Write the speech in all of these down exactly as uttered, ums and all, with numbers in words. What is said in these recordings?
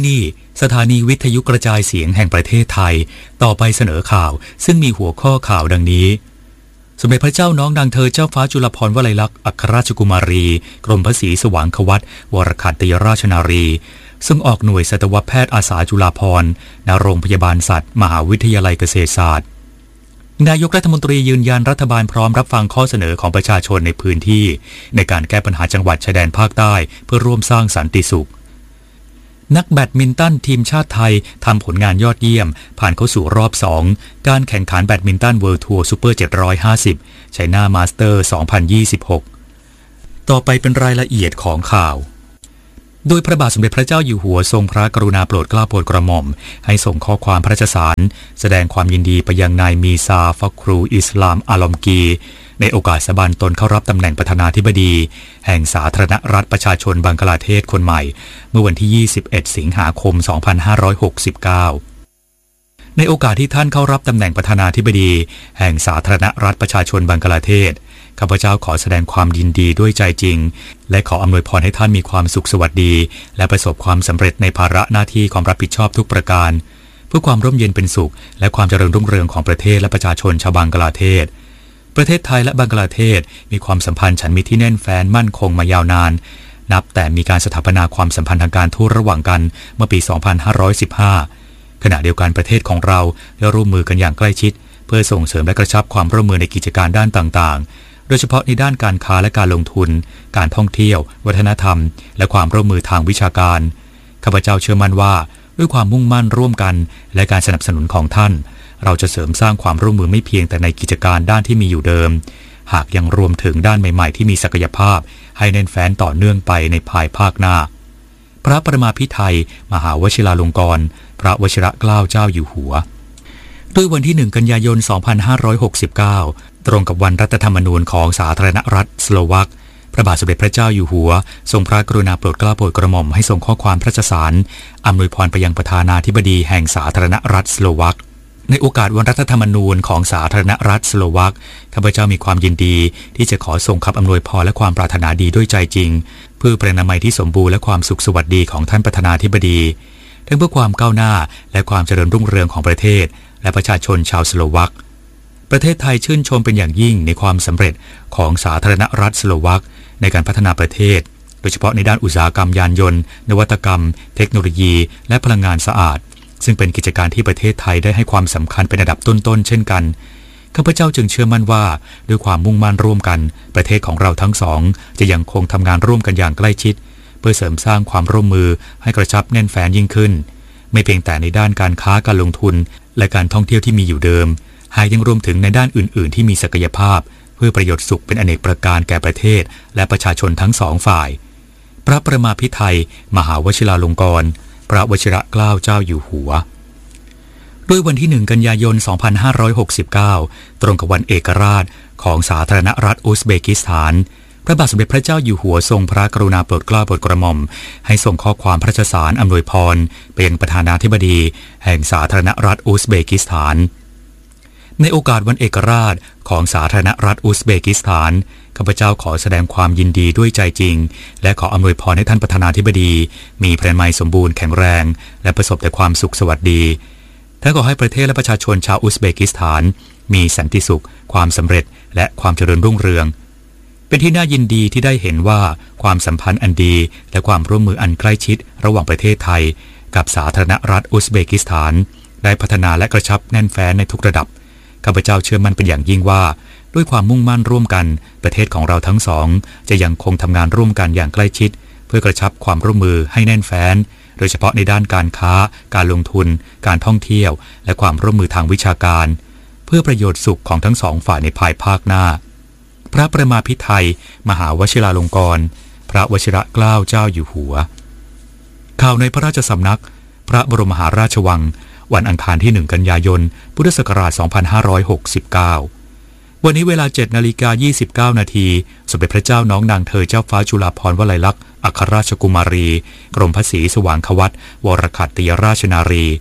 นี่สถานีวิทยุกระจายเสียงแห่งประเทศไทยต่อไปเสนอข่าวซึ่งมีหัวข้อข่าวดังนี้สมเด็จพระเจ้าน้องนางเธอเจ้าฟ้าจุฬาภรณ์วลัยลักษณ์อัครราชกุมารีกรมพระศรีสว่างควัตวรขัตติยราชนารีซึ่งออกหน่วยสัตวแพทย์อาสาจุฬาภรณ์ณโรงพยาบาลสัตว์มหาวิทยาลัยเกษตรศาสตร์นายกรัฐมนตรียืนยันรัฐบาลพร้อมรับฟังข้อเสนอของประชาชนในพื้นที่ในการแก้ปัญหาจังหวัดชายแดนภาคใต้เพื่อร่วมสร้างสันติสุขนักแบดมินตันทีมชาติไทยทำผลงานยอดเยี่ยมผ่านเข้าสู่รอบสองการแข่งขันแบดมินตันเวิลด์ทัวร์ซูเปอร์เจ็ดร้อยห้าสิบไชน่ามาสเตอร์สองพันยี่สิบหกต่อไปเป็นรายละเอียดของข่าวโดยพระบาทสมเด็จพระเจ้าอยู่หัวทรงพระกรุณาโปรดเกล้าโปรดกระหม่อมให้ส่งข้อความพระราชสารแสดงความยินดีไปยังนายมีซาฟักครูอิสลามอาลอมกีในโอกาสสบันตนเข้ารับตำแหน่งประธานาธิบดีแห่งสาธารณรัฐประชาชนบังกลาเทศคนใหม่เมื่อวันที่ยี่สิบเอ็ดสิงหาคมสองพันห้าร้อยหกสิบเก้าในโอกาสที่ท่านเข้ารับตำแหน่งประธานาธิบดีแห่งสาธารณรัฐประชาชนบังกลาเทศข้าพเจ้าขอแสดงความยินดีด้วยใจจริงและขออำนวยพรให้ท่านมีความสุขสวัสดีและประสบความสำเร็จในภาระหน้าที่ความรับผิดชอบทุกประการเพื่อความร่มเย็นเป็นสุขและความเจริญรุ่งเรืองของประเทศและประชาชนชาวบังกลาเทศประเทศไทยและบังกลาเทศมีความสัมพันธ์ฉันมิตรที่แน่นแฟ้นมั่นคงมายาวนานนับแต่มีการสถาปนาความสัมพันธ์ทางการทูตระหว่างกันเมื่อปีสองพันห้าร้อยสิบห้าขณะเดียวกันประเทศของเราได้ร่วมมือกันอย่างใกล้ชิดเพื่อส่งเสริมและกระชับความร่วมมือในกิจการด้านต่างๆโดยเฉพาะในด้านการค้าและการลงทุนการท่องเที่ยววัฒนธรรมและความร่วมมือทางวิชาการข้าพเจ้าเชื่อมั่นว่าด้วยความมุ่งมั่นร่วมกันและการสนับสนุนของท่านเราจะเสริมสร้างความร่วมมือไม่เพียงแต่ในกิจการด้านที่มีอยู่เดิมหากยังรวมถึงด้านใหม่ๆที่มีศักยภาพให้แน่นแฟ้นต่อเนื่องไปในภายภาคหน้าพระประมาภิไธยมหาวชิราลงกรณ์พระวชิรเกล้าเจ้าอยู่หัวด้วยวันที่หนึ่งกันยายนสองพันห้าร้อยหกสิบเก้าตรงกับวันรัฐธรรมนูญของสาธารณรัฐสโลวักพระบาทสมเด็จพระเจ้าอยู่หัวทรงพระกรุณาโปรดเกล้าโปรดกระหม่อมให้ส่งข้อความพระราชสารอำนวยพรไปยังประธานาธิบดีแห่งสาธารณรัฐสโลวักในโอกาสวันรัฐธรรมนูญของสาธารณรัฐสโลวักข้าพเจ้ามีความยินดีที่จะขอส่งคำอำนวยพรและความปรารถนาดีด้วยใจจริงเพื่อประนามัยที่สมบูรณ์และความสุขสวัสดีของท่านประธานาธิบดีทั้งเพื่อความก้าวหน้าและความเจริญรุ่งเรืองของประเทศและประชาชนชาวสโลวักประเทศไทยชื่นชมเป็นอย่างยิ่งในความสำเร็จของสาธารณรัฐสโลวักในการพัฒนาประเทศโดยเฉพาะในด้านอุตสาหกรรมยานยนต์นวัตกรรมเทคโนโลยีและพลังงานสะอาดซึ่งเป็นกิจการที่ประเทศไทยได้ให้ความสำคัญเป็นอันดับต้นๆเช่นกันข้าพเจ้าจึงเชื่อมั่นว่าด้วยความมุ่งมั่นร่วมกันประเทศของเราทั้งสองจะยังคงทำงานร่วมกันอย่างใกล้ชิดเพื่อเสริมสร้างความร่วมมือให้กระชับแน่นแฟ้นยิ่งขึ้นไม่เพียงแต่ในด้านการค้าการลงทุนและการท่องเที่ยวที่มีอยู่เดิมหากยังรวมถึงในด้านอื่นๆที่มีศักยภาพเพื่อประโยชน์สุขเป็นอเนกประการแก่ประเทศและประชาชนทั้งสองฝ่ายพระประมาภิไธยมหาวชิราลงกรณ์พระวชิรเกล้าเจ้าอยู่หัวด้วยวันที่หนึ่งกันยายนสองพันห้าร้อยหกสิบเก้าตรงกับวันเอกราชของสาธารณรัฐอุซเบกิสถานพระบาทสมเด็จพระเจ้าอยู่หัวทรงพระกรุณาโปรดเกล้าโปรดกระหม่อมให้ส่งข้อความพระราชสารอำนวยพรไปยังประธานาธิบดีแห่งสาธารณรัฐอุซเบกิสถานในโอกาสวันเอกราชของสาธารณรัฐอุซเบกิสถานข้าพเจ้าขอแสดงความยินดีด้วยใจจริงและขออำนวยพรให้ท่านประธานาธิบดีมีพระนามัยสมบูรณ์แข็งแรงและประสบแต่ความสุขสวัสดีและขอให้ประเทศและประชาชนชาวอุซเบกิสถานมีสันติสุขความสำเร็จและความเจริญรุ่งเรืองเป็นที่น่ายินดีที่ได้เห็นว่าความสัมพันธ์อันดีและความร่วมมืออันใกล้ชิดระหว่างประเทศไทยกับสาธารณรัฐอุซเบกิสถานได้พัฒนาและกระชับแน่นแฟ้นในทุกระดับข้าพเจ้าเชื่อมั่นเป็นอย่างยิ่งว่าด้วยความมุ่งมั่นร่วมกันประเทศของเราทั้งสองจะยังคงทำงานร่วมกันอย่างใกล้ชิดเพื่อกระชับความร่วมมือให้แน่นแฟ้นโดยเฉพาะในด้านการค้าการลงทุนการท่องเที่ยวและความร่วมมือทางวิชาการเพื่อประโยชน์สุขของทั้งสองฝ่ายในภายภาคหน้าพระประมาภิไธยมหาวชิราลงกรณ์พระวชิรเกล้าเจ้าอยู่หัวข่าวในพระราชสำนักพระบรมมหาราชวังวันอังคารที่หนึ่งกันยายนพุทธศักราชสองพันห้าร้อยหกสิบเก้าวันนี้เวลา เจ็ดนาฬิกายี่สิบเก้านาทีสมเด็จพระเจ้าน้องนางเธอเจ้าฟ้าจุฬาภรณ์วลัยลักษณ์อัครราชกุมารีกรมพระศรีสว่างควัตวรขัตติยราชนารี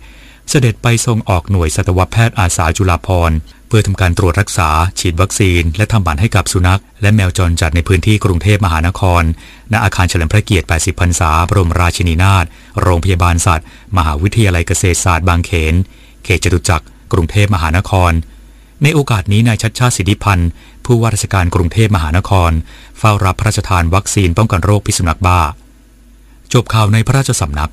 เสด็จไปทรงออกหน่วยสัตวแพทย์อาสาจุฬาภรณ์เพื่อทำการตรวจรักษาฉีดวัคซีนและทำหมันให้กับสุนัขและแมวจรจัดในพื้นที่กรุงเทพมหานครณอาคารเฉลิมพระเกียรติแปดสิบพรรษาบรมราชินีนาถโรงพยาบาลสัตว์มหาวิทยาลัยเกษตรศาสตร์บางเขนเขตจตุจักรกรุงเทพมหานครในโอกาสนี้นายชัชชาติสิทธิพันธ์ผู้ว่าราชการกรุงเทพมหานครเฝ้ารับพระราชทานวัคซีนป้องกันโรคพิษสุนัขบ้าจบข่าวในพระราชสำนัก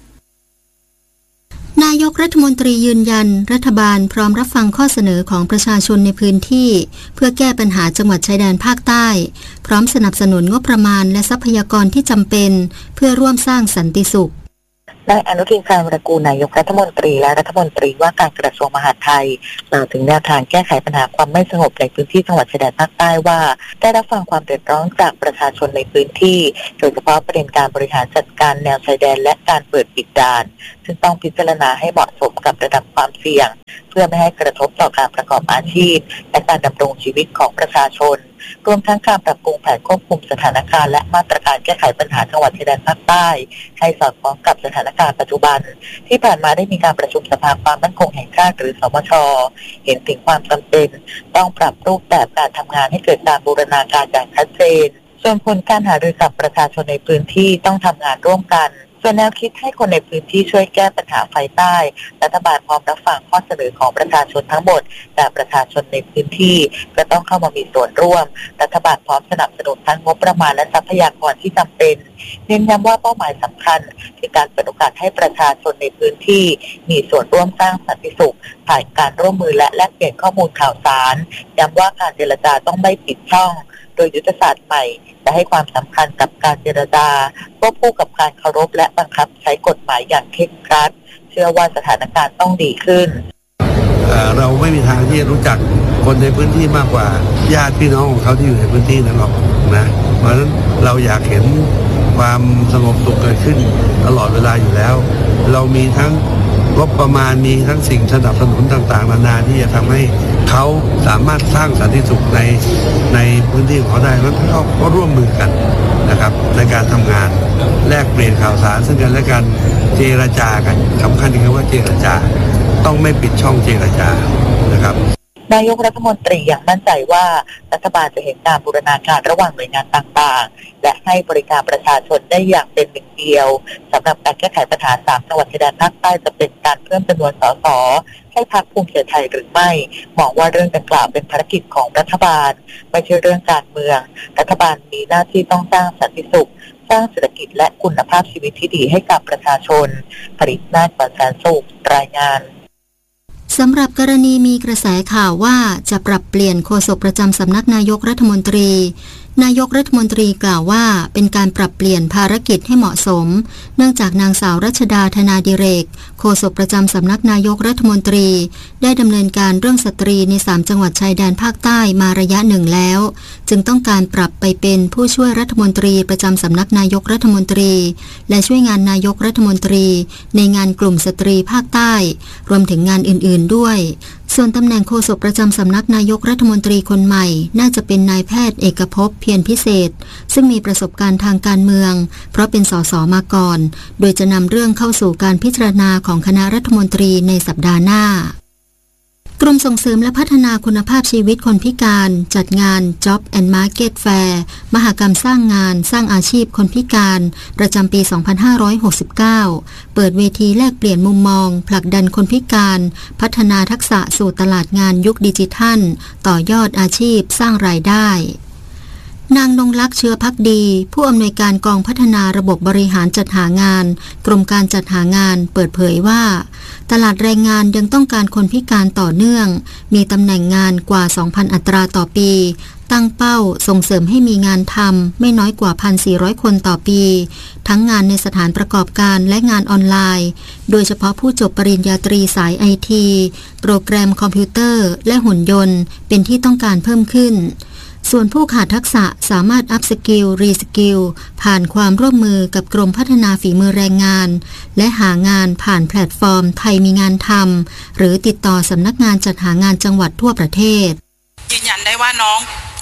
นายกรัฐมนตรียืนยันรัฐบาลพร้อมรับฟังข้อเสนอของประชาชนในพื้นที่เพื่อแก้ปัญหาจังหวัดชายแดนภาคใต้พร้อมสนับสนุนงบประมาณและทรัพยากรที่จำเป็นเพื่อร่วมสร้างสันติสุขนายอนุทิน ชาญวิรากูลนายกรัฐมนตรีและรัฐมนตรีว่าการกระทรวงมหาดไทยกล่าวถึงแนวทางแก้ไขปัญหาความไม่สงบในพื้นที่จังหวัดชายแดนภาคใต้ว่าได้รับฟังความเดือดร้อนจากประชาชนในพื้นที่โดยเฉพาะประเด็นการบริหารจัดการแนวชายแดนและการเปิดปิดด่านซึ่งต้องพิจารณาให้เหมาะสมกับระดับความเสี่ยงเพื่อไม่ให้กระทบต่อการประกอบอาชีพและการดำรงชีวิตของประชาชนรวมทั้งการปรับปรุงแผนควบคุมสถานการณ์และมาตรการแก้ไขปัญหาจังหวัดชายแดนภาคใต้ให้สอดคล้องกับสถานการณ์ปัจจุบันที่ผ่านมาได้มีการประชุมสภาความมั่นคงแห่งชาติหรือสมช.เห็นถึงความจำเป็นต้องปรับรูปแบบการทำงานให้เกิดการบูรณาการอย่างชัดเจนส่วนผลการหารือกับประชาชนในพื้นที่ต้องทำงานร่วมกันส่วนแนวคิดให้คนในพื้นที่ช่วยแก้ปัญหาไฟใต้รัฐบาลพร้อมรับฟังข้อเสนอของประชาชนทั้งหมดแต่ประชาชนในพื้นที่ก็ต้องเข้ามามีส่วนร่วมรัฐบาลพร้อมสนับสนุนทั้งงบประมาณและทรัพยากรที่จำเป็นเน้นย้ำว่าเป้าหมายสำคัญคือการเปิดโอกาสให้ประชาชนในพื้นที่มีส่วนร่วมสร้างสันติสุขผ่านการร่วมมือและแลกเปลี่ยนข้อมูลข่าวสารย้ำว่าการเจรจาต้องไม่ปิดช่องโดยยุทธศาสตร์ใหม่จะให้ความสำคัญกับการเจรจาควบคู่กับการเคารพและบังคับใช้กฎหมายอย่างเคร่งครัดเชื่อว่าสถานการณ์ต้องดีขึ้นเอ่อ เราไม่มีทางที่จะรู้จักคนในพื้นที่มากกว่าญาติพี่น้องของเขาที่อยู่ในพื้นที่นั้นหรอกนะเพราะฉะนั้นเราอยากเห็นความสงบสุขเกิดขึ้นตลอดเวลาอยู่แล้วเรามีทั้งงบประมาณมีทั้งสิ่งสนับสนุนต่างๆนานาที่จะทำให้เขาสามารถสร้างสันติสุขในในพื้นที่ของเขาได้แล้วเขาก็ร่วมมือกันนะครับในการทำงานแลกเปลี่ยนข่าวสารซึ่งกันและกันเจรจากันสำคัญที่คือว่าเจรจาต้องไม่ปิดช่องเจรจานะครับนายกรัฐมนตรียังมั่นใจว่ารัฐบาลจะเห็นการบูรณาการระหว่างหน่วยงานต่างๆและให้บริการประชาชนได้อย่างเป็นหนึ่งเดียวสำหรับการแก้ไขปัญหาสามจังหวัดชายแดนภาคใต้จะเป็นการเพิ่มจำนวนสสให้พรรคภูมิใจไทยหรือไม่มองว่าเรื่องดังกล่าวเป็นภารกิจของรัฐบาลไม่ใช่เรื่องการเมืองรัฐบาลมีหน้าที่ต้องสร้างสันติสุขสร้างเศรษฐกิจและคุณภาพชีวิตที่ดีให้กับประชาชนผลิตนาฏปัญญาสุขรายงานสำหรับกรณีมีกระแสข่าวว่าจะปรับเปลี่ยนโฆษกประจำสำนักนายกรัฐมนตรีนายกรัฐมนตรีกล่าวว่าเป็นการปรับเปลี่ยนภารกิจให้เหมาะสมเนื่องจากนางสาวรัชดาธนาดิเรกโฆษกประจำสำนักนายกรัฐมนตรีได้ดำเนินการเรื่องสตรีในสามจังหวัดชายแดนภาคใต้มาระยะหนึ่งแล้วจึงต้องการปรับไปเป็นผู้ช่วยรัฐมนตรีประจำสำนักนายกรัฐมนตรีและช่วยงานนายกรัฐมนตรีในงานกลุ่มสตรีภาคใต้รวมถึงงานอื่นๆด้วยส่วนตำแหน่งโฆษกประจำสำนักนายกรัฐมนตรีคนใหม่น่าจะเป็นนายแพทย์เอกภพเพียรพิเศษซึ่งมีประสบการณ์ทางการเมืองเพราะเป็นสสมาก่อนโดยจะนำเรื่องเข้าสู่การพิจารณาของคณะรัฐมนตรีในสัปดาห์หน้ากรมส่งเสริมและพัฒนาคุณภาพชีวิตคนพิการจัดงาน Job and Market Fair มหกรรมสร้างงานสร้างอาชีพคนพิการประจำปี สองพันห้าร้อยหกสิบเก้า เปิดเวทีแลกเปลี่ยนมุมมองผลักดันคนพิการพัฒนาทักษะสู่ตลาดงานยุคดิจิทัลต่อยอดอาชีพสร้างรายได้นางนงลักษณ์เชื้อภักดีผู้อำนวยการกองพัฒนาระบบบริหารจัดหางานกรมการจัดหางานเปิดเผยว่าตลาดแรงงานยังต้องการคนพิการต่อเนื่องมีตำแหน่งงานกว่า สองพัน อัตราต่อปีตั้งเป้าส่งเสริมให้มีงานทำไม่น้อยกว่า หนึ่งพันสี่ร้อย คนต่อปีทั้งงานในสถานประกอบการและงานออนไลน์โดยเฉพาะผู้จบปริญญาตรีสายไอทีโปรแกรมคอมพิวเตอร์และหุ่นยนต์เป็นที่ต้องการเพิ่มขึ้นส่วนผู้ขาดทักษะสามารถอัพสกิลรีสกิลผ่านความร่วมมือกับกรมพัฒนาฝีมือแรงงานและหางานผ่านแพลตฟอร์มไทยมีงานทำหรือติดต่อสำนักงานจัดหางานจังหวัดทั่วประเทศยืนยันได้ว่าน้อง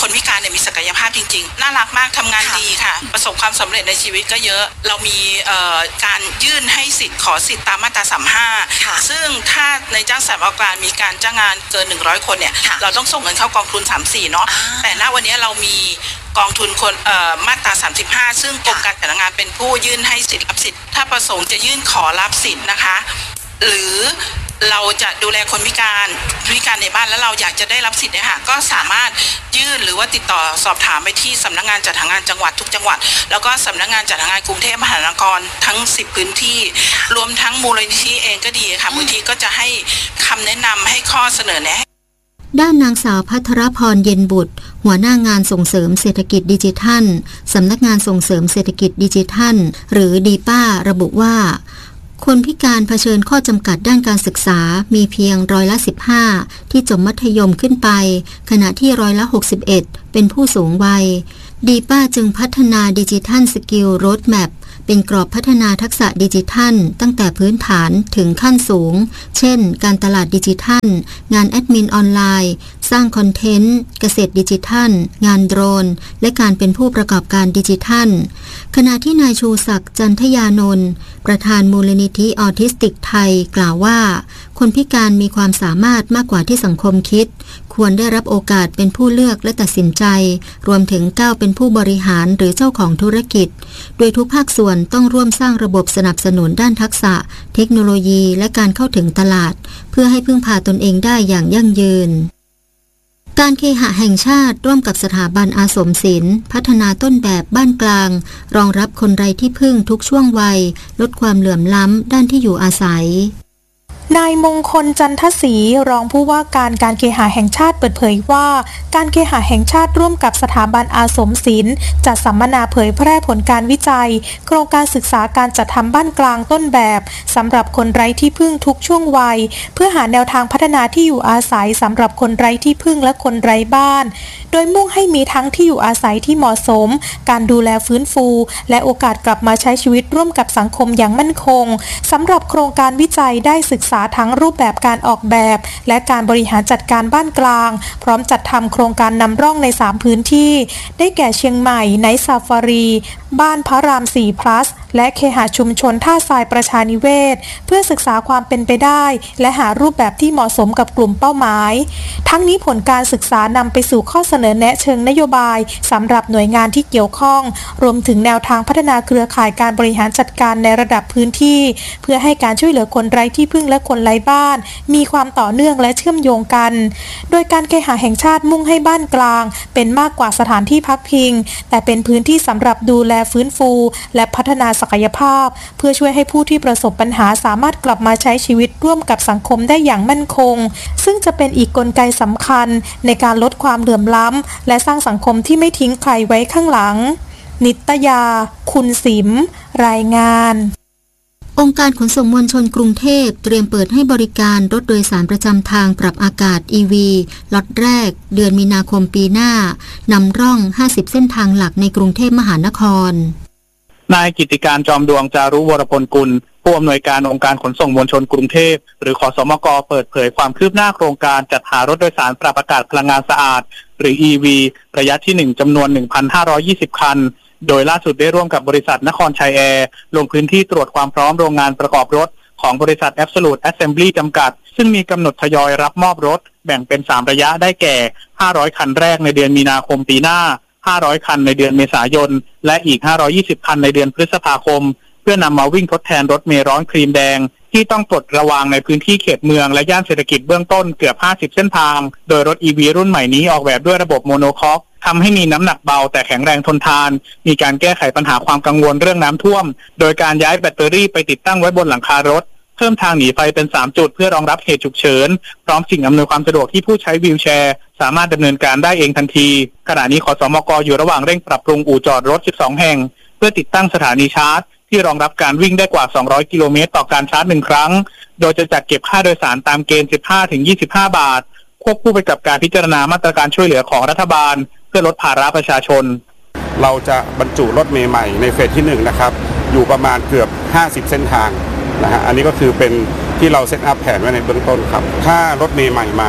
คนพิการเนี่ยมีศักยภาพจริงๆน่ารักมากทำงานดีค่ะประสบความสำเร็จในชีวิตก็เยอะเรามีการยื่นให้สิทธิ์ขอสิทธิ์ตามมาตราสามสิบห้าซึ่งถ้าในจ้างสถานประกอบการมีการจ้างงานเกินหนึ่งร้อยคนเนี่ยเราต้องส่งเงินเข้ากองทุนสามสิบสี่เนาะแต่ณวันนี้เรามีกองทุนคนมาตราสามสิบห้าซึ่งกรมการจัดงานเป็นผู้ยื่นให้สิทธิ์รับสิทธิ์ถ้าประสงค์จะยื่นขอรับสิทธิ์นะคะหรือเราจะดูแลคนพิการพิการในบ้านแล้วเราอยากจะได้รับสิทธิ์เนี่ยค่ะก็สามารถยื่นหรือว่าติดต่อสอบถามไปที่สำนักงานจัดหางานจังหวัดทุกจังหวัดแล้วก็สำนักงานจัดหางานกรุงเทพมหานครทั้งสิบพื้นที่รวมทั้งมูลนิธิเองก็ดีค่ะมูลนิธิก็จะให้คำแนะนำให้ข้อเสนอแนะด้านนางสาวภัทรพรเย็นบุตรหัวหน้างานส่งเสริมเศรษฐกิจดิจิทัลสำนักงานส่งเสริมเศรษฐกิจดิจิทัลหรือดีป้าระบุว่าคนพิการเผชิญข้อจำกัดด้านการศึกษามีเพียงร้อยละสิบห้าที่จบมัธยมขึ้นไปขณะที่ร้อยละหกสิบเอ็ดเป็นผู้สูงวัยดีป้าจึงพัฒนาดิจิทัลสกิลโรดแมปเป็นกรอบพัฒนาทักษะดิจิทัลตั้งแต่พื้นฐานถึงขั้นสูงเช่นการตลาดดิจิทัลงานแอดมินออนไลน์สร้างคอนเทนต์เกษตรดิจิทัลงานโดรนและการเป็นผู้ประกอบการดิจิทัลขณะที่นายชูศักดิ์จันทยานนท์ประธานมูลนิธิออทิสติกไทยกล่าวว่าคนพิการมีความสามารถมากกว่าที่สังคมคิดควรได้รับโอกาสเป็นผู้เลือกและตัดสินใจรวมถึงก้าวเป็นผู้บริหารหรือเจ้าของธุรกิจโดยทุกภาคส่วนต้องร่วมสร้างระบบสนับสนุนด้านทักษะเทคโนโลยีและการเข้าถึงตลาดเพื่อให้พึ่งพาตนเองได้อย่างยั่งยืนการเคหะแห่งชาติร่วมกับสถาบันอาสมศิลป์พัฒนาต้นแบบบ้านกลางรองรับคนไร้ที่พึ่งทุกช่วงวัยลดความเหลื่อมล้ำด้านที่อยู่อาศัยนายมงคลจันทศรีรองผู้ว่าการการเคหะแห่งชาติเปิดเผยว่าการเคหะแห่งชาติร่วมกับสถาบันอาสมศิลป์จัดสัมมนาเผยแพร่ผลการวิจัยโครงการศึกษาการจัดทำบ้านกลางต้นแบบสำหรับคนไร้ที่พึ่งทุกช่วงวัยเพื่อหาแนวทางพัฒนาที่อยู่อาศัยสำหรับคนไร้ที่พึ่งและคนไร้บ้านโดยมุ่งให้มีทั้งที่อยู่อาศัยที่เหมาะสมการดูแลฟื้นฟูและโอกาสกลับมาใช้ชีวิตร่วมกับสังคมอย่างมั่นคงสำหรับโครงการวิจัยได้ศึกษาทั้งรูปแบบการออกแบบและการบริหารจัดการบ้านกลางพร้อมจัดทำโครงการนำร่องในสามพื้นที่ได้แก่เชียงใหม่ไนท์ซาฟารีบ้านพระรามสี่ plus และเคหะชุมชนท่าทรายประชานิเวศเพื่อศึกษาความเป็นไปได้และหารูปแบบที่เหมาะสมกับกลุ่มเป้าหมายทั้งนี้ผลการศึกษานำไปสู่ข้อเสนอแนะเชิงนโยบายสำหรับหน่วยงานที่เกี่ยวข้องรวมถึงแนวทางพัฒนาเครือข่ายการบริหารจัดการในระดับพื้นที่เพื่อให้การช่วยเหลือคนไร้ที่พึ่งและคนไร้บ้านมีความต่อเนื่องและเชื่อมโยงกันโดยการเคหะแห่งชาติมุ่งให้บ้านกลางเป็นมากกว่าสถานที่พักพิงแต่เป็นพื้นที่สำหรับดูแลฟื้นฟูและพัฒนาศักยภาพเพื่อช่วยให้ผู้ที่ประสบปัญหาสามารถกลับมาใช้ชีวิตร่วมกับสังคมได้อย่างมั่นคงซึ่งจะเป็นอีกกลไกสำคัญในการลดความเหลื่อมล้ำและสร้างสังคมที่ไม่ทิ้งใครไว้ข้างหลังนิตยาคุณสิมรายงานองค์การขนส่งมวลชนกรุงเทพเตรียมเปิดให้บริการรถโดยสารประจำทางปรับอากาศ อี วี ล็อตแรกเดือนมีนาคมปีหน้านำร่องห้าสิบเส้นทางหลักในกรุงเทพมหานครนายกิตติการจอมดวงจารุวรพลกุลผู้อำนวยการองค์การขนส่งมวลชนกรุงเทพหรือขสมกเปิดเผยความคืบหน้าโครงการจัดหารถโดยสารปรับอากาศพลังงานสะอาดหรือ อี วี ระยะที่หนึ่งจำนวน หนึ่งพันห้าร้อยยี่สิบ คันโดยล่าสุดได้ร่วมกับบริษัทนครชัยแอร์ลงพื้นที่ตรวจความพร้อมโรงงานประกอบรถของบริษัท Absolute Assembly จำกัดซึ่งมีกำหนดทยอยรับมอบรถแบ่งเป็นสามระยะได้แก่ห้าร้อยคันแรกในเดือนมีนาคมปีหน้าห้าร้อยคันในเดือนเมษายนและอีกห้าร้อยยี่สิบคันในเดือนพฤษภาคมเพื่อนำมาวิ่งทดแทนรถเมล์ร้อนครีมแดงที่ต้องปลดระวางในพื้นที่เขตเมืองและย่านเศรษฐกิจเบื้องต้นเกือบห้าสิบเส้นทางโดยรถ อี วี รุ่นใหม่นี้ออกแบบด้วยระบบโมโนคอกทำให้มีน้ำหนักเบาแต่แข็งแรงทนทานมีการแก้ไขปัญหาความกังวลเรื่องน้ำท่วมโดยการย้ายแบตเตอรี่ไปติดตั้งไว้บนหลังคารถเพิ่มทางหนีไฟเป็นสามจุดเพื่อรองรับเหตุฉุกเฉินพร้อมสิ่งอำนวยความสะดวกที่ผู้ใช้วีลแชร์สามารถดำเนินการได้เองทันทีขณะนี้ขสมกอยู่ระหว่างเร่งปรับปรุงอู่จอดรถสิบสองแห่งเพื่อติดตั้งสถานีชาร์จที่รองรับการวิ่งได้กว่าสองร้อยกิโลเมตรต่อการชาร์จหนึ่งครั้งโดยจะจัดเก็บค่าโดยสารตามเกณฑ์ สิบห้าถึงยี่สิบห้า บาทควบคู่ไปกับการพิจารณามาตรการช่วยเหลือของรัฐบาลเพื่อลดภาระประชาชนเราจะบรรจุรถเมล์ใหม่ในเฟสที่หนึ่งนะครับอยู่ประมาณเกือบห้าสิบเส้นทางนะฮะอันนี้ก็คือเป็นที่เราเซตอัพแผนไว้ในเบื้องต้นครับถ้ารถเมล์ใหม่มา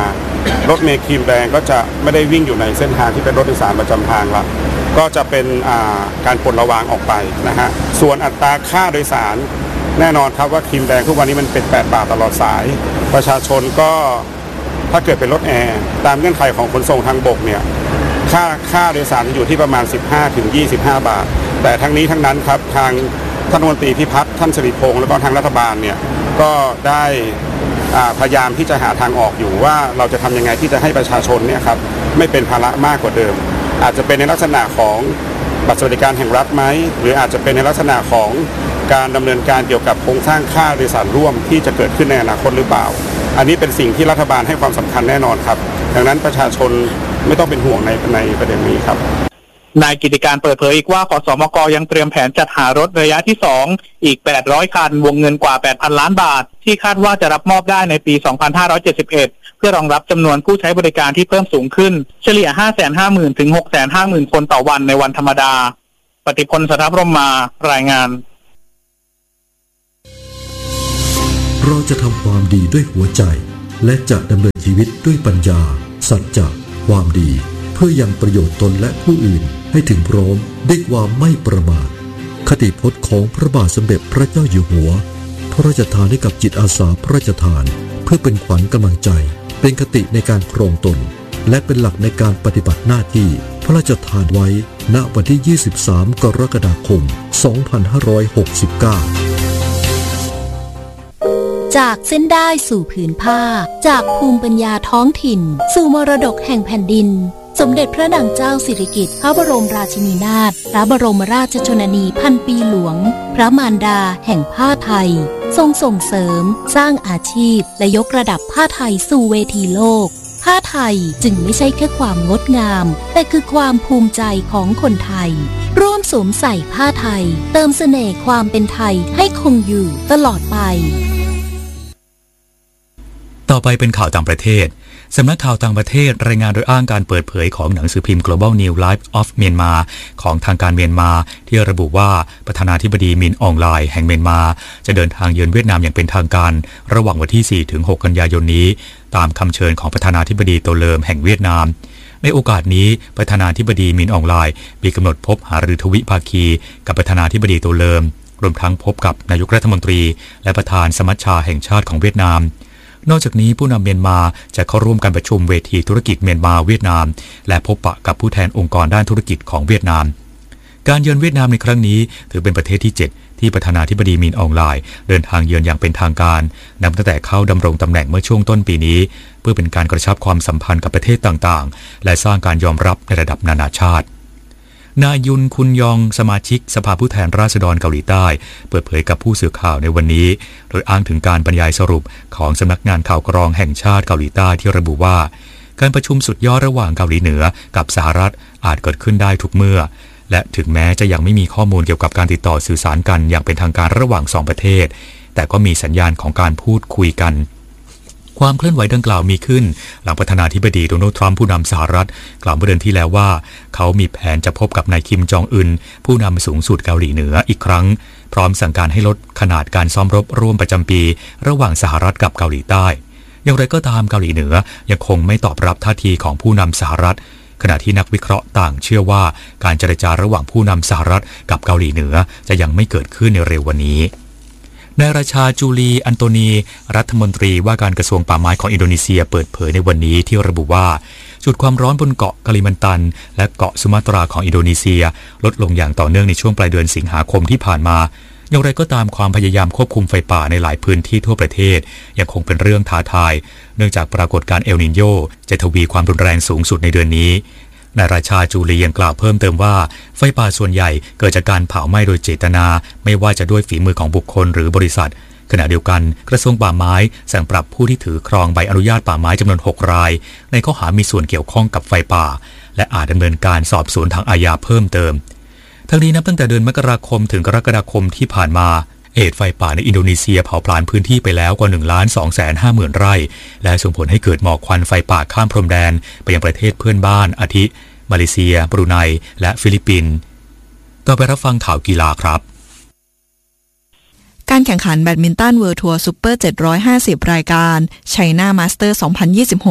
รถเมล์ครีมแดงก็จะไม่ได้วิ่งอยู่ในเส้นทางที่เป็นรถโดยสารประจำทางละก็จะเป็นการปลดระวางออกไปนะฮะส่วนอัตราค่าโดยสารแน่นอนครับว่าครีมแดงทุกวันนี้มันเป็นแปดบาทตลอดสายประชาชนก็ถ้าเกิดเป็นรถแอร์ตามเงื่อนไขของขนส่งทางบกเนี่ยค่าค่าโดยสารอยู่ที่ประมาณ สิบห้าถึงยี่สิบห้า บาทแต่ทั้งนี้ทั้งนั้นครับทางท่านรัฐมนตรีพิพัฒน์ท่านสิริพงษ์แล้วก็ทางรัฐบาลเนี่ยก็ได้พยายามที่จะหาทางออกอยู่ว่าเราจะทำยังไงที่จะให้ประชาชนเนี่ยครับไม่เป็นภาระมากกว่าเดิมอาจจะเป็นในลักษณะของบัตรสวัสดิการแห่งรัฐไหมหรืออาจจะเป็นในลักษณะของการดำเนินการเกี่ยวกับโครงสร้างค่าโดยสารร่วมที่จะเกิดขึ้นในอนาคตหรือเปล่าอันนี้เป็นสิ่งที่รัฐบาลให้ความสำคัญแน่นอนครับดังนั้นประชาชนไม่ต้องเป็นห่วงในในประเด็นนี้ครับนายกิติการเปิดเผยอีกว่าขสมกยังเตรียมแผนจัดหารถระยะที่สองอีกแปดร้อยคันวงเงินกว่า แปดพัน ล้านบาทที่คาดว่าจะรับมอบได้ในปี สองพันห้าร้อยเจ็ดสิบเอ็ด เพื่อรองรับจำนวนผู้ใช้บริการที่เพิ่มสูงขึ้นเฉลี่ย ห้าแสนห้าหมื่น ถึง หกแสนห้าหมื่น คนต่อวันในวันธรรมดาปฏิพล สัทธพรหมมารายงานเราจะทำความดีด้วยหัวใจและจะดำเนินชีวิตด้วยปัญญาสัจจะความดีเพื่อยังประโยชน์ตนและผู้อื่นให้ถึงพร้อมด้วยความไม่ประมาทคติพจน์ของพระบาทสมเด็จพระเจ้าอยู่หัวพระราชทานให้กับจิตอาสาพระราชทานเพื่อเป็นขวัญกำลังใจเป็นคติในการครองตนและเป็นหลักในการปฏิบัติหน้าที่พระราชทานไว้ณวันที่ยี่สิบสามกรกฎาคมสองพันห้าร้อยหกสิบเก้าจากเส้นได้สู่ผืนผ้าจากภูมิปัญญาท้องถิ่นสู่มรดกแห่งแผ่นดินสมเด็จพระนางเจ้าสิริกิติ์พระบรมราชินีนาถพระบรมราชชนนีพันปีหลวงพระมารดาแห่งผ้าไทยทรงส่งเสริมสร้างอาชีพและยกระดับผ้าไทยสู่เวทีโลกผ้าไทยจึงไม่ใช่แค่ความงดงามแต่คือความภูมิใจของคนไทยร่วมสวมใส่ผ้าไทยเติมเสน่ห์ความเป็นไทยให้คงอยู่ตลอดไปต่อไปเป็นข่าวต่างประเทศสำนักข่าวต่างประเทศรายงานโดยอ้างการเปิดเผยของหนังสือพิมพ์ Global New Life of Myanmar ของทางการเมียนมาที่ระบุว่าประธานาธิบดีมินอองไลน์แห่งเมียนมาจะเดินทางเยือนเวียดนามอย่างเป็นทางการระหว่างวันที่ สี่ถึงหก กันยายนนี้ตามคำเชิญของประธานาธิบดีโตเลิมแห่งเวียดนามในโอกาสนี้ประธานาธิบดีมินอองไลน์มีกำหนดพบหารือทวิภาคีกับประธานาธิบดีโตเลิมรวมทั้งพบกับนายกรัฐมนตรีและประธานสมัชชาแห่งชาติของเวียดนามนอกจากนี้ผู้นำเมียนมาจะเข้าร่วมการประชุมเวทีธุรกิจเมียนมาเวียดนามและพบปะกับผู้แทนองค์กรด้านธุรกิจของเวียดนามการเยือนเวียดนามในครั้งนี้ถือเป็นประเทศที่เจ็ดที่ประธานาธิบดีมินอองไลน์เดินทางเยือนอย่างเป็นทางการนับตั้งแต่เข้าดำรงตำแหน่งเมื่อช่วงต้นปีนี้เพื่อเป็นการกระชับความสัมพันธ์กับประเทศต่างๆและสร้างการยอมรับในระดับนานาชาตินายยุนคุนยองสมาชิกสภาผู้แทนราษฎรเกาหลีใต้เปิดเผยกับผู้สื่อข่าวในวันนี้โดยอ้างถึงการบรรยายสรุปของสำนักงานข่าวกรองแห่งชาติเกาหลีใต้ที่ระบุว่าการประชุมสุดยอดระหว่างเกาหลีเหนือกับสหรัฐอาจเกิดขึ้นได้ทุกเมื่อและถึงแม้จะยังไม่มีข้อมูลเกี่ยวกับการติดต่อสื่อสารกันอย่างเป็นทางการระหว่างสองประเทศแต่ก็มีสัญญาณของการพูดคุยกันความเคลื่อนไหวดังกล่าวมีขึ้นหลังประธานาธิบดีโดนัลด์ทรัมป์ผู้นำสหรัฐกล่าวเมื่อเดือนที่แล้วว่าเขามีแผนจะพบกับนายคิมจองอึนผู้นำสูงสุดเกาหลีเหนืออีกครั้งพร้อมสั่งการให้ลดขนาดการซ้อมรบร่วมประจำปีระหว่างสหรัฐกับเกาหลีใต้อย่างไรก็ตามเกาหลีเหนือยังคงไม่ตอบรับท่าทีของผู้นำสหรัฐขณะที่นักวิเคราะห์ต่างเชื่อว่าการเจรจาระหว่างผู้นำสหรัฐกับเกาหลีเหนือจะยังไม่เกิดขึ้นในเร็ววันนี้นายราชาจูลีอันโตนีรัฐมนตรีว่าการกระทรวงป่าไม้ของอินโดนีเซียเปิดเผยในวันนี้ที่ระบุว่าจุดความร้อนบนเกาะกาลิมันตันและเกาะสุมาตราของอินโดนีเซียลดลงอย่างต่อเนื่องในช่วงปลายเดือนสิงหาคมที่ผ่านมาอย่างไรก็ตามความพยายามควบคุมไฟป่าในหลายพื้นที่ทั่วประเทศยังคงเป็นเรื่องท้าทายเนื่องจากปรากฏการณ์เอลนิโญจะทวีความรุนแรงสูงสุดในเดือนนี้นายราชาจูลียังกล่าวเพิ่มเติมว่าไฟป่าส่วนใหญ่เกิดจากการเผาไหม้โดยเจตนาไม่ว่าจะด้วยฝีมือของบุคคลหรือบริษัทขณะเดียวกันกระทรวงป่าไม้สั่งปรับผู้ที่ถือครองใบอนุญาตป่าไม้จำนวนหกรายในข้อหามีส่วนเกี่ยวข้องกับไฟป่าและอาจดำเนินการสอบสวนทางอาญาเพิ่มเติมทั้งนี้นับตั้งแต่เดือนมกราคมถึงกรกฎาคมที่ผ่านมาเหตุไฟป่าในอินโดนีเซียเผาผลาญพื้นที่ไปแล้วกว่า หนึ่งล้านสองแสนห้าหมื่น ไร่และส่งผลให้เกิดหมอกควันไฟป่าข้ามพรมแดนไปยังประเทศเพื่อนบ้านอาทิมาเลเซียบรูไนและฟิลิปปินส์ต่อไปรับฟังข่าวกีฬาครับการแข่งขันแบดมินตันเวิลด์ทัวร์ซุปเปอร์เจ็ดร้อยห้าสิบรายการไชน่ามาสเตอร์สองพันยี่สิบหก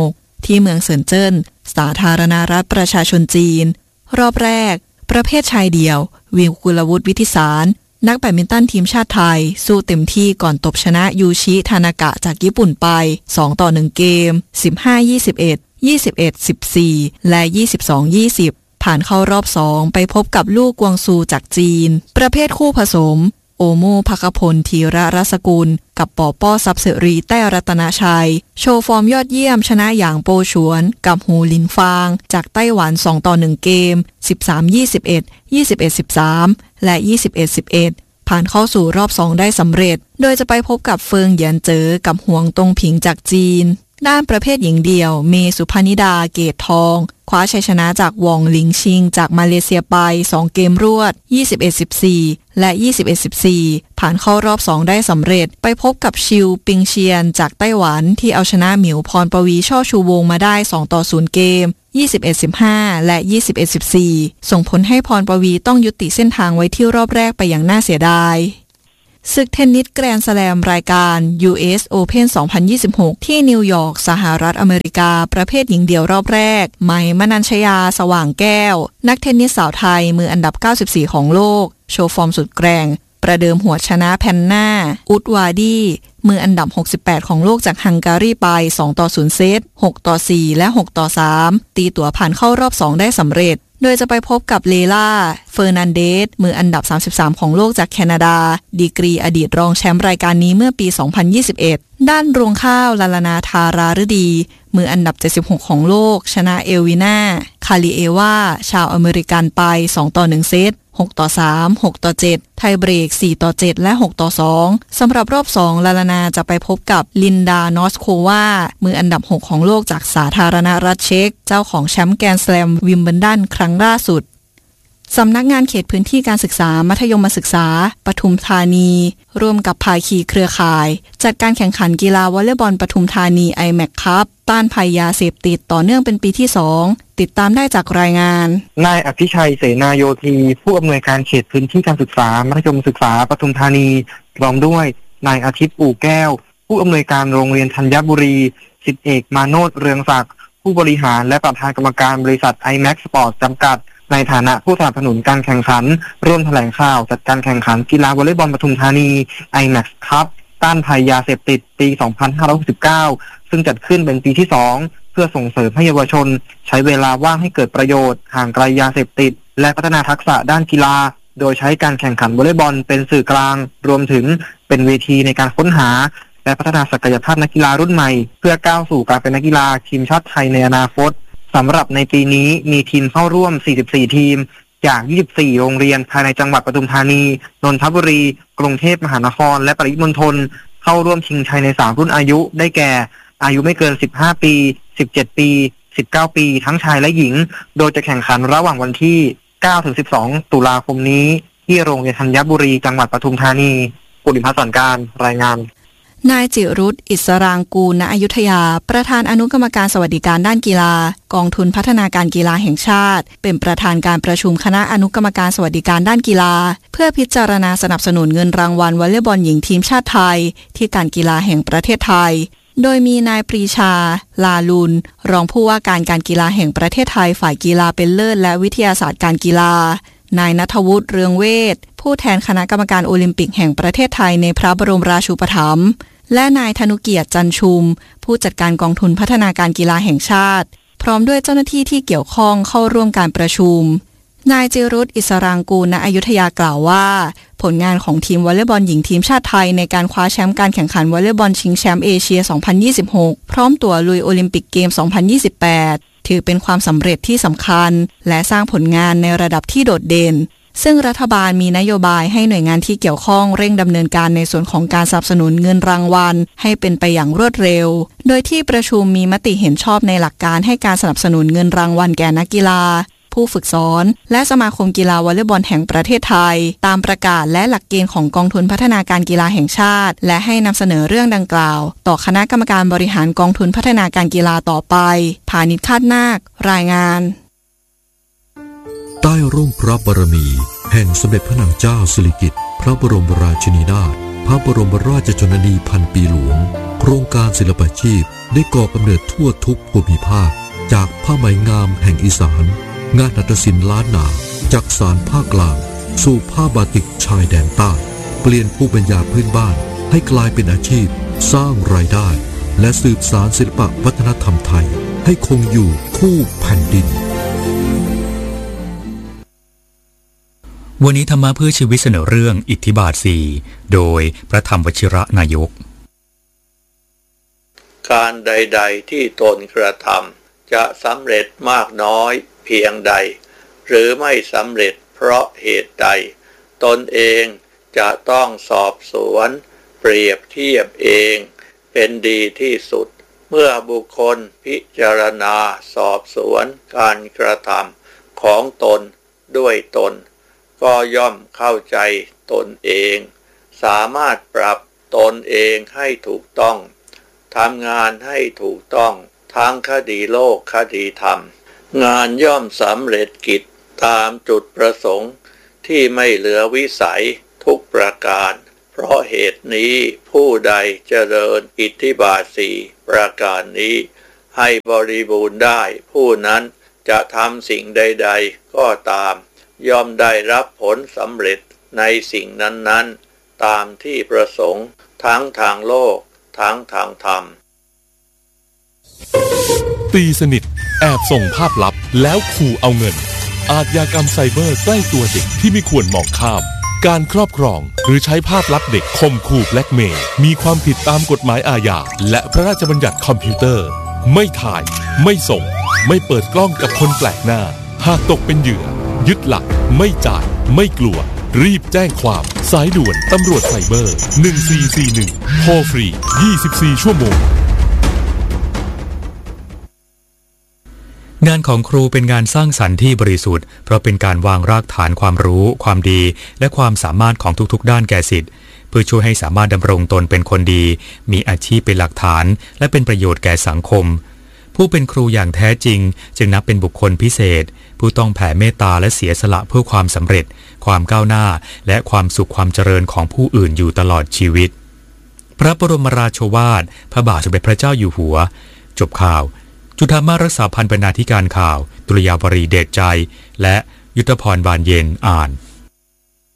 ที่เมืองเซินเจิ้นสาธารณรัฐประชาชนจีนรอบแรกประเภทชายเดี่ยววิวกุลวุฒิวิทิสารนักแบดมินตันทีมชาติไทยสู้เต็มที่ก่อนตบชนะยูชิทานากะจากญี่ปุ่นไปสองต่อหนึ่งเกม สิบห้า ยี่สิบเอ็ด ยี่สิบเอ็ด สิบสี่ และ ยี่สิบสอง ยี่สิบ ผ่านเข้ารอบสองไปพบกับลู่กวางซูจากจีนประเภทคู่ผสมโอโม่ภคพลธีระรัศกุลกับปอป้อซับเสรีแต้รัตนาชัยโชว์ฟอร์มยอดเยี่ยมชนะอย่างโปฉวนกับหูลินฟางจากไต้หวันสองต่อหนึ่งเกม สิบสาม ยี่สิบเอ็ด ยี่สิบเอ็ด สิบสาม และ ยี่สิบเอ็ด สิบเอ็ด ผ่านเข้าสู่รอบสองได้สำเร็จโดยจะไปพบกับเฟิงเหยียนเจ๋อกับหวงตงผิงจากจีนด้านประเภทหญิงเดี่ยวเมสุพนิดาเกตทองคว้าชัยชนะจากวองหลิงชิงจากมาเลเซียไปสองเกมรวด ยี่สิบเอ็ด สิบสี่ และ ยี่สิบเอ็ด สิบสี่ ผ่านเข้ารอบสองได้สำเร็จไปพบกับชิวปิงเชียนจากไต้หวันที่เอาชนะหมิวพรปวีช่อชูวงมาได้สองต่อศูนย์เกม ยี่สิบเอ็ด สิบห้า และ ยี่สิบเอ็ด สิบสี่ ส่งผลให้พรปวีต้องยุติเส้นทางไว้ที่รอบแรกไปอย่างน่าเสียดายศึกเทนนิสแกรนด์สแลมรายการ ยู เอส Open สองพันยี่สิบหก ที่นิวยอร์กสหรัฐอเมริกาประเภทหญิงเดี่ยวรอบแรกไหมมนัญชยาสว่างแก้วนักเทนนิสสาวไทยมืออันดับเก้าสิบสี่ของโลกโชว์ฟอร์มสุดแกร่งประเดิมหัวชนะแพนนาอุดวาดีมืออันดับหกสิบแปดของโลกจากฮังการีไปสองต่อศูนย์เซตหกต่อสี่และหกต่อสามตีตั๋วผ่านเข้ารอบสองได้สำเร็จโดยจะไปพบกับเลล่าเฟอร์นันเดสมืออันดับสามสิบสามของโลกจากแคนาดาดีกรีอดีตรองแชมป์รายการนี้เมื่อปีสองพันยี่สิบเอ็ดด้านรวงข้าวลาลานาธาราฤดีมืออันดับเจ็ดสิบหกของโลกชนะเอลวิน่าคาลิเอวาชาวอเมริกันไปสองต่อหนึ่งเซตหกต่อสาม หกต่อเจ็ดไทยเบรกสี่ต่อเจ็ดและหกต่อสองสำหรับรอบสองลาลานาจะไปพบกับลินดานอสโความืออันดับหกของโลกจากสาธารณรัฐเช็กเจ้าของแชมป์แกรนด์สแลมวิมเบิลดันครั้งล่าสุดสำนักงานเขตพื้นที่การศึกษามัธยมศึกษาปทุมธานีร่วมกับภาคีเครือข่ายจัดการแข่งขันกีฬาวอลเลย์บอลปทุมธานี ไอ แมค คัพ ต้านภัยยาเสพติดต่อเนื่องเป็นปีที่สองติดตามได้จากรายงานนายอภิชัยเสนาโยธีผู้อำนวยการเขตพื้นที่การศึกษามัธยมศึกษาปทุมธานีพร้อมด้วยนายอาทิตย์ปู่แก้วผู้อำนวยการโรงเรียนธัญบุรีสิบเอกมาโนชเรืองศักดิ์ผู้บริหารและประธานกรรมการบริษัท ไอ แม็ก สปอร์ต จำกัดในฐานะผู้สนับสนุนการแข่งขันร่วมแถลงข่าวจัดการแข่งขันกีฬาวอลเลย์บอลปทุมธานี ไอ แม็ก คัพ ต้านภัยยาเสพติดปี สองพันห้าร้อยหกสิบเก้า ซึ่งจัดขึ้นเป็นปีที่สองเพื่อส่งเสริมให้เยาวชนใช้เวลาว่างให้เกิดประโยชน์ห่างไกลยาเสพติดและพัฒนาทักษะด้านกีฬาโดยใช้การแข่งขันวอลเลย์บอลเป็นสื่อกลางรวมถึงเป็นเวทีในการค้นหาและพัฒนาศักยภาพนักกีฬารุ่นใหม่เพื่อก้าวสู่การเป็นนักกีฬาทีมชาติไทยในอนาคตสำหรับในปีนี้มีทีมเข้าร่วมสี่สิบสี่ทีมจากยี่สิบสี่โรงเรียนภายในจังหวัดปทุมธานีนนทบุรีกรุงเทพมหานครและปริมณฑลเข้าร่วมชิงชัยในสามรุ่นอายุได้แก่อายุไม่เกินสิบห้าปีสิบเจ็ดปีสิบเก้าปีทั้งชายและหญิงโดยจะแข่งขันระหว่างวันที่เก้าถึงสิบสองตุลาคมนี้ที่โรงเรียนธัญบุรีจังหวัดปทุมธานีปุริพัฒน์สอนการรายงานนายจิรุตอิสรางกูลณอยุธยาประธานอนุกรรมการสวัสดิการด้านกีฬากองทุนพัฒนาการกีฬาแห่งชาติเป็นประธานการประชุมคณะอนุกรรมการสวัสดิการด้านกีฬาเพื่อพิจารณาสนับสนุนเงินรางวัลวอลเลย์บอลหญิงทีมชาติไทยที่การกีฬาแห่งประเทศไทยโดยมีนายปรีชาลาลุนรองผู้ว่าการการกีฬาแห่งประเทศไทยฝ่ายกีฬาเป็นเลิศและวิทยาศาสตร์การกีฬานายณัฐวุฒิเรืองเวชผู้แทนคณะกรรมการโอลิมปิกแห่งประเทศไทยในพระบรมราชูปถัมภ์และนายธนุเกียรติจันชุมผู้จัดการกองทุนพัฒนาการกีฬาแห่งชาติพร้อมด้วยเจ้าหน้าที่ที่เกี่ยวข้องเข้าร่วมการประชุมนายจิรุตอิสรางกูลณอยุธยากล่าวว่าผลงานของทีมวอลเลย์บอลหญิงทีมชาติไทยในการคว้าแชมป์การแข่งขันวอลเลย์บอลชิงแชมป์เอเชีย สองพันยี่สิบหก พร้อมตั๋วลุยโอลิมปิกเกม สองพันยี่สิบแปด ถือเป็นความสำเร็จที่สำคัญและสร้างผลงานในระดับที่โดดเด่นซึ่งรัฐบาลมีนโยบายให้หน่วยงานที่เกี่ยวข้องเร่งดำเนินการในส่วนของการสนับสนุนเงินรางวัลให้เป็นไปอย่างรวดเร็วโดยที่ประชุมมีมติเห็นชอบในหลักการให้การสนับสนุนเงินรางวัลแก่นักกีฬาผู้ฝึกสอนและสมาคมกีฬาวอลเลย์บอลแห่งประเทศไทยตามประกาศและหลักเกณฑ์ของกองทุนพัฒนาการกีฬาแห่งชาติและให้นำเสนอเรื่องดังกล่าวต่อคณะกรรมการบริหารกองทุนพัฒนาการกีฬาต่อไปพานิชคาดนาครายงานใต้ร่มพระบารมีแห่งสมเด็จพระนางเจ้าสิริกิติ์พระบรมราชินีนาถพระบรมราชชนนีพันปีหลวงโครงการศิลปาชีพได้ก่อกำเนิดทั่วทุกภูมิภาคจากผ้าไหมงามแห่งอีสานงานหัตถศิลป์ล้านนาจากสานภาคกลางสู่ผ้าบาติกชายแดนใต้เปลี่ยนภูมิปัญญาพื้นบ้านให้กลายเป็นอาชีพสร้างรายได้และสืบสานศิลปวัฒนธรรมไทยให้คงอยู่คู่แผ่นดินวันนี้ธรรมะเพื่อชีวิตเสนอเรื่องอิทธิบาทสี่โดยพระธรรมวชิระนายกการใดๆที่ตนกระทำจะสำเร็จมากน้อยเพียงใดหรือไม่สำเร็จเพราะเหตุใดตนเองจะต้องสอบสวนเปรียบเทียบเองเป็นดีที่สุดเมื่อบุคคลพิจารณาสอบสวนการกระทำของตนด้วยตนก็ย่อมเข้าใจตนเองสามารถปรับตนเองให้ถูกต้องทำงานให้ถูกต้องทั้งคดีโลกคดีธรรมงานย่อมสำเร็จกิจตามจุดประสงค์ที่ไม่เหลือวิสัยทุกประการเพราะเหตุนี้ผู้ใดเจริญอิทธิบาทสี่ประการนี้ให้บริบูรณ์ได้ผู้นั้นจะทำสิ่งใดๆก็ตามย่อมได้รับผลสำเร็จในสิ่งนั้นๆตามที่ประสงค์ทั้งทางโลกทั้งทางธรรมตีสนิทแอบส่งภาพลับแล้วขู่เอาเงินอาชญากรรมไซเบอร์ใกล้ตัวเด็กที่ไม่ควรมองข้ามการครอบครองหรือใช้ภาพลับเด็กข่มขู่แบล็กเมย์มีความผิดตามกฎหมายอาญาและพระราชบัญญัติคอมพิวเตอร์ไม่ถ่ายไม่ส่งไม่เปิดกล้องกับคนแปลกหน้าหากตกเป็นเหยื่อยึดหลักไม่จ่ายไม่กลัวรีบแจ้งความสายด่วนตำรวจไซเบอร์หนึ่งสี่สี่หนึ่งโทรฟรียี่สิบสี่ชั่วโมงงานของครูเป็นงานสร้างสรรค์ที่บริสุทธิ์เพราะเป็นการวางรากฐานความรู้ความดีและความสามารถของทุกๆด้านแก่ศิษย์เพื่อช่วยให้สามารถดำรงตนเป็นคนดีมีอาชีพเป็นหลักฐานและเป็นประโยชน์แก่สังคมผู้เป็นครูอย่างแท้จริงจึงนับเป็นบุคคลพิเศษผู้ต้องแผ่เมตตาและเสียสละเพื่อความสำเร็จความก้าวหน้าและความสุขความเจริญของผู้อื่นอยู่ตลอดชีวิตพระบรมราโชวาทพระบาทสมเด็จพระเจ้าอยู่หัวจบข่าวจุฑามาสรักษาพันธ์บรรณาธิการข่าวตุลยาวรีเดชใจและยุทธพรบานเย็นอ่าน